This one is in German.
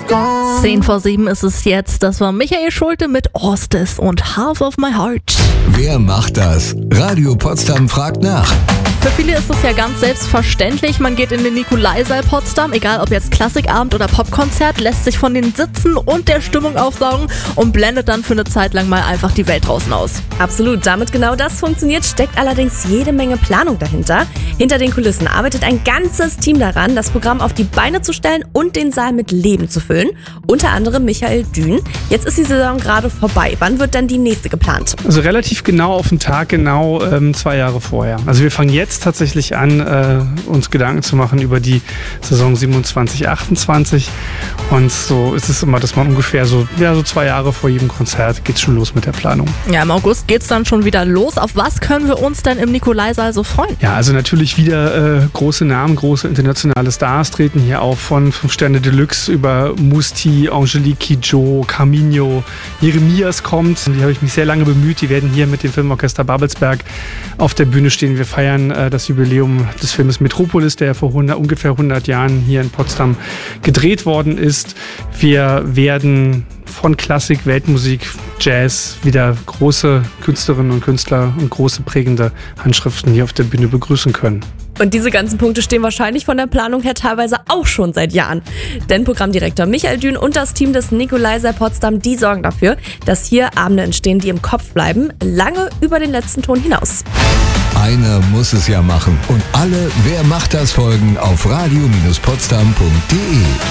6:10 ist es jetzt. Das war Michael Schulte mit Orstes und Half of My Heart. Wer macht das? Radio Potsdam fragt nach. Für viele ist es ja ganz selbstverständlich, man geht in den Nikolaisaal Potsdam, egal ob jetzt Klassikabend oder Popkonzert, lässt sich von den Sitzen und der Stimmung aufsaugen und blendet dann für eine Zeit lang mal einfach die Welt draußen aus. Absolut, damit genau das funktioniert, steckt allerdings jede Menge Planung dahinter. Hinter den Kulissen arbeitet ein ganzes Team daran, das Programm auf die Beine zu stellen und den Saal mit Leben zu füllen. Unter anderem Michael Dün. Jetzt ist die Saison gerade vorbei. Wann wird denn die nächste geplant? Also relativ genau auf den Tag, 2 Jahre vorher. Also wir fangen jetzt tatsächlich an, uns Gedanken zu machen über die Saison 27, 28. Und so ist es immer, dass man ungefähr so 2 Jahre vor jedem Konzert geht's schon los mit der Planung. Ja, im August geht's dann schon wieder los. Auf was können wir uns denn im Nikolaisaal so freuen? Ja, also natürlich wieder große Namen, große internationale Stars treten hier auf, von 5 Sterne Deluxe über Musti, Angelique Kidjo, Carminho, Jeremias kommt. Die habe ich mich sehr lange bemüht. Die werden hier mit dem Filmorchester Babelsberg auf der Bühne stehen. Wir feiern das Jubiläum des Filmes Metropolis, der vor ungefähr 100 Jahren hier in Potsdam gedreht worden ist. Wir werden von Klassik, Weltmusik, Jazz wieder große Künstlerinnen und Künstler und große prägende Handschriften hier auf der Bühne begrüßen können. Und diese ganzen Punkte stehen wahrscheinlich von der Planung her teilweise auch schon seit Jahren. Denn Programmdirektor Michael Dün und das Team des Nikolaisaal Potsdam, die sorgen dafür, dass hier Abende entstehen, die im Kopf bleiben, lange über den letzten Ton hinaus. Einer muss es ja machen. Und alle Wer macht das Folgen auf radio-potsdam.de.